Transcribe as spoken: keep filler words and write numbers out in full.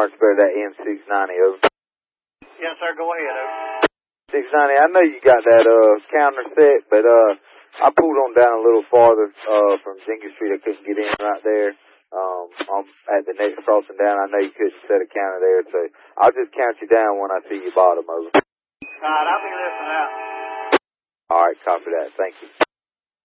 Spare that M six ninety, over. Yes, sir, go ahead, over. six ninety, I know you got that, uh, counter set, but, uh, I pulled on down a little farther, uh, from Jenkins Street. I couldn't get in right there. Um, I'm at the next crossing down. I know you couldn't set a counter there, so I'll just count you down when I see you bottom, over. All right, I'll be listening out. All right, copy that. Thank you.